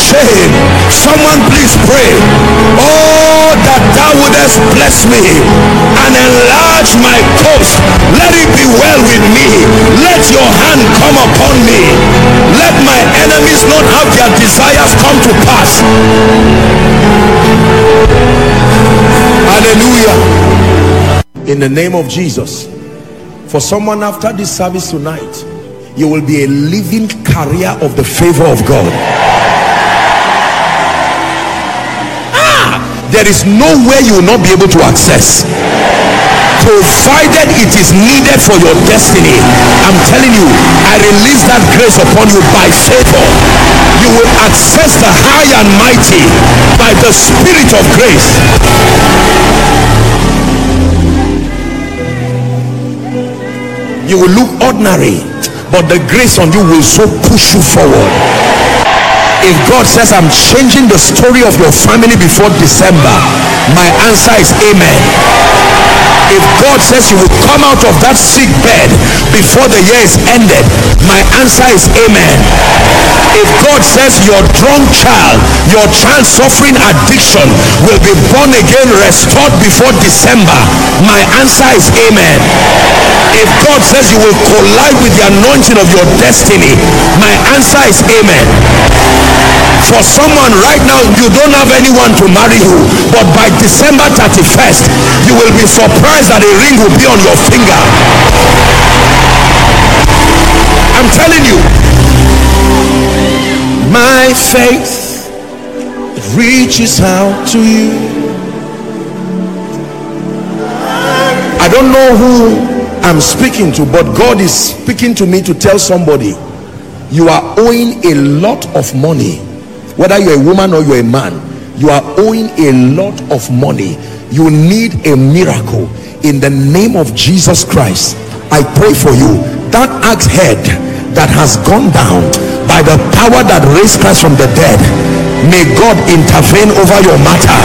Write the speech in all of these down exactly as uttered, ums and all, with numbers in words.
shame. Someone please pray. Oh, that thou wouldest bless me and enlarge my coast. Let it be well with me. Let your hand come upon me. Let my enemies not have their desires come to pass. Hallelujah. In the name of Jesus. For someone after this service tonight, you will be a living carrier of the favor of God. Ah, there is no way you will not be able to access, provided it is needed for your destiny. I'm telling you, I release that grace upon you by favor. You will access the high and mighty by the Spirit of grace. You will look ordinary, but the grace on you will so push you forward. If God says, I'm changing the story of your family before December, my answer is amen. If God says you will come out of that sick bed before the year is ended, my answer is amen. If God says your drunk child, your child suffering addiction will be born again, restored before December, my answer is amen. If God says you will collide with the anointing of your destiny, my answer is amen. For someone right now, you don't have anyone to marry you, but by December thirty-first, you will be surprised that a ring will be on your finger. I'm telling you, my faith reaches out to you. I don't know who I'm speaking to, but God is speaking to me to tell somebody, you are owing a lot of money. Whether you're a woman or you're a man, you are owing a lot of money. You need a miracle. In the name of Jesus Christ, I pray for you. That axe head that has gone down by the power that raised Christ from the dead, may God intervene over your matter.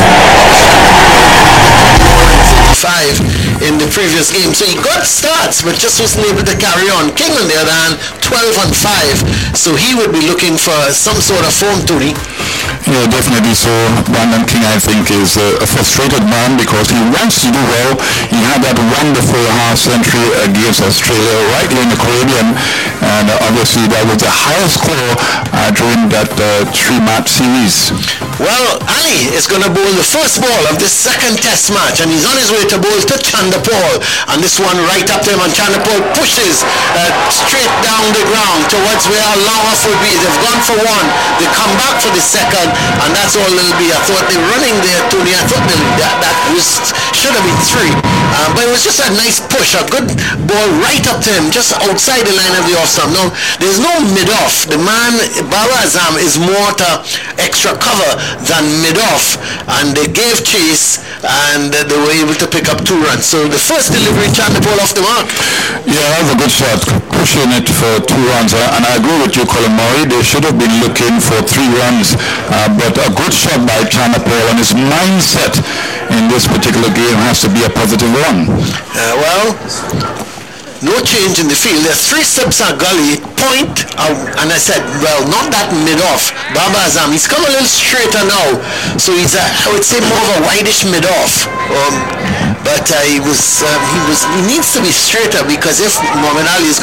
Five in the previous game, so he got starts but just wasn't able to carry on. King on the other hand, twelve and five, so he would be looking for some sort of form, Tony. Yeah, definitely so. Brandon King, I think, is a, a frustrated man because he wants to do well. He had that wonderful half century against Australia right here in the Caribbean, and uh, obviously that was the highest score uh, during that uh, three-match series. Well, Ali is going to bowl the first ball of this second test match, and he's on his way to bowl to Chanderpaul, and this one right up to him, and Chanderpaul pushes uh, straight down the ground towards where Long-Off would be. They've gone for one, they come back for the second, and that's all it'll be. I thought they were running there, Tony. I thought they, that, that was should have been three, uh, but it was just a nice push, a good ball right up to him, just outside the line of the off stump. Now, there's no mid-off. The man, Baba Azam, is more to extra cover than mid-off, and they gave chase, and they were able to pick up two runs. So the first delivery, Chanderpaul off the mark. Yeah, that was a good shot, pushing it for two runs, uh, and I agree with you, Colin Murray. They should have been looking for three runs, uh, but a good shot by Chanderpaul, and his mindset in this particular game has to be a positive one. Uh, well, no change in the field. There's three steps at gully, point, uh, and I said, well, not that mid-off. Baba Azam, he's come a little straighter now, so he's, a, I would say, more of a wideish mid-off. Um, but uh, he was, uh, he was, he needs to be straighter, because if Muhammad Ali is